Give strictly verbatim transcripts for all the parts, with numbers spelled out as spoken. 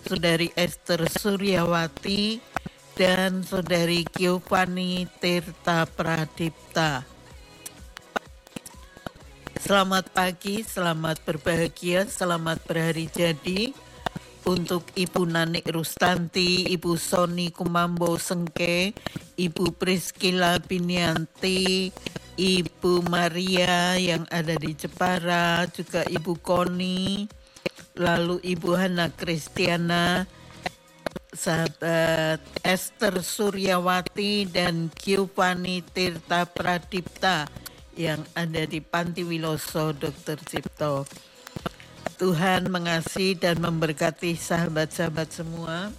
Saudari Esther Suryawati, dan Saudari Giovanni Tirta Pradipta. Selamat pagi, selamat berbahagia, selamat berhari jadi untuk Ibu Nanik Rustanti, Ibu Soni Kumambo Sengke, Ibu Priscilla Binianti, Ibu Maria yang ada di Jepara, juga Ibu Koni, lalu Ibu Hana Kristiana, sahabat Esther Suryawati dan Giovanni Tirta Pradipta yang ada di Panti Wiloso dokter Cipto. Tuhan mengasihi dan memberkati sahabat-sahabat semua.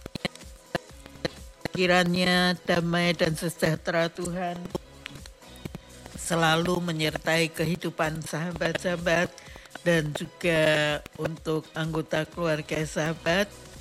Kiranya damai dan sejahtera Tuhan selalu menyertai kehidupan sahabat-sahabat dan juga untuk anggota keluarga sahabat.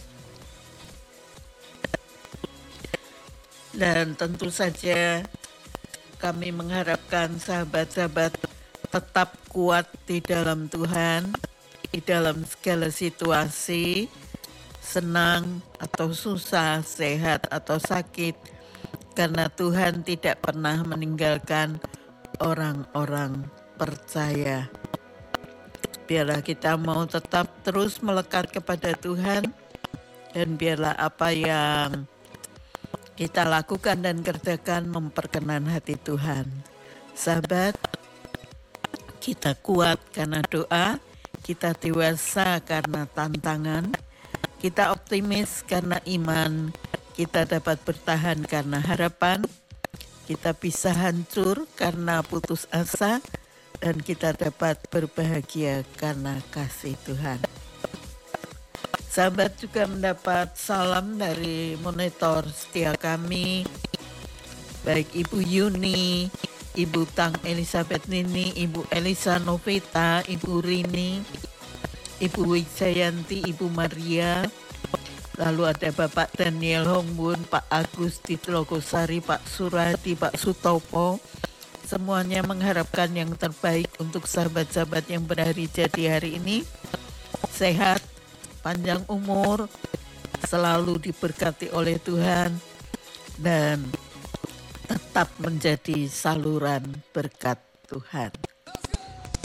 Dan tentu saja kami mengharapkan sahabat-sahabat tetap kuat di dalam Tuhan, di dalam segala situasi, senang atau susah, sehat atau sakit, karena Tuhan tidak pernah meninggalkan orang-orang percaya. Biarlah kita mau tetap terus melekat kepada Tuhan, dan biarlah apa yang kita lakukan dan kerjakan memperkenan hati Tuhan. Sahabat, kita kuat karena doa, kita dewasa karena tantangan, kita optimis karena iman, kita dapat bertahan karena harapan, kita bisa hancur karena putus asa, dan kita dapat berbahagia karena kasih Tuhan. Sahabat juga mendapat salam dari monitor setia kami, baik Ibu Yuni, Ibu Tang Elizabeth Nini, Ibu Elisa Novita, Ibu Rini, Ibu Wijayanti, Ibu Maria, lalu ada Bapak Daniel Hongbun, Pak Agus Ditlogosari, Pak Suradi, Pak Sutopo. Semuanya mengharapkan yang terbaik untuk sahabat-sahabat yang berhari jadi hari ini. Sehat, panjang umur, selalu diberkati oleh Tuhan, dan tetap menjadi saluran berkat Tuhan.